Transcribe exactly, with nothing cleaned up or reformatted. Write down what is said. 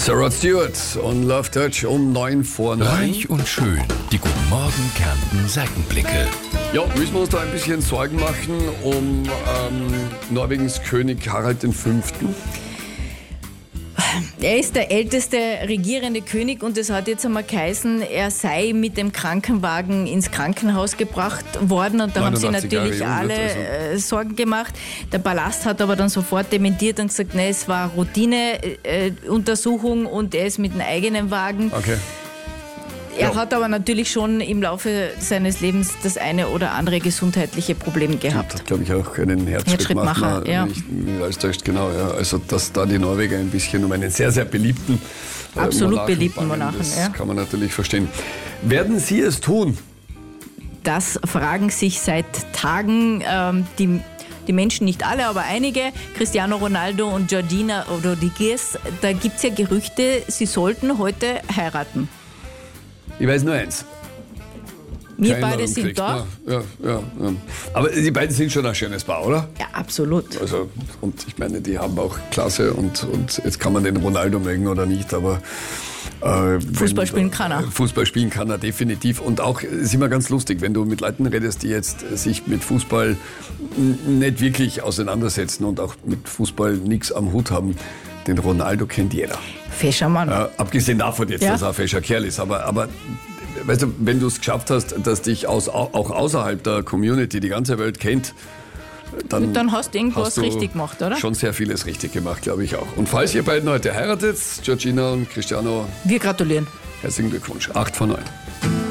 Sir Rod Stewart und Love Touch um neun vor neun. Reich und schön, die Guten Morgen Kärnten Seitenblicke. Ja, müssen wir uns da ein bisschen Sorgen machen um ähm, Norwegens König Harald der Fünfte? Er ist der älteste regierende König und es hat jetzt einmal geheißen, er sei mit dem Krankenwagen ins Krankenhaus gebracht worden und da haben sie natürlich Jahre alle jung, also. äh, Sorgen gemacht. Der Palast hat aber dann sofort dementiert und gesagt, nee, es war Routine-Untersuchung äh, und er ist mit dem eigenen Wagen. Okay. Er Ja. hat aber natürlich schon im Laufe seines Lebens das eine oder andere gesundheitliche Problem gehabt. Hat, glaube ich, auch einen Herzschrittmacher, Herzschrittmacher. ja. Nicht, nicht alles täuscht, genau. Ja. Also, dass da die Norweger ein bisschen um einen sehr, sehr beliebten äh, Absolut Monarchen beliebten bangen, Monarchen, das ja. kann man natürlich verstehen. Werden Sie es tun? Das fragen sich seit Tagen ähm, die, die Menschen, nicht alle, aber einige. Cristiano Ronaldo und Georgina Rodriguez, da gibt es ja Gerüchte, sie sollten heute heiraten. Ich weiß nur eins. Wir Keine beide Einladung sind kriegt, da. ne? Ja, ja, ja. Aber die beiden sind schon ein schönes Paar, oder? Ja, absolut. Also, und ich meine, die haben auch Klasse und, und jetzt kann man den Ronaldo mögen oder nicht, aber äh, Fußball wenn, spielen kann er. Fußball spielen kann er definitiv. Und auch, es ist immer ganz lustig, wenn du mit Leuten redest, die jetzt sich mit Fußball n- nicht wirklich auseinandersetzen und auch mit Fußball nichts am Hut haben. Den Ronaldo kennt jeder. Fescher Mann. Äh, abgesehen davon jetzt, Ja. dass er ein fescher Kerl ist. Aber, aber weißt du, wenn du es geschafft hast, dass dich aus, auch außerhalb der Community die ganze Welt kennt, dann, Dann hast du irgendwas hast du richtig gemacht, oder? Schon sehr vieles richtig gemacht, glaube ich auch. Und falls ihr beiden heute heiratet, Georgina und Cristiano, Wir gratulieren. herzlichen Glückwunsch. acht von neun.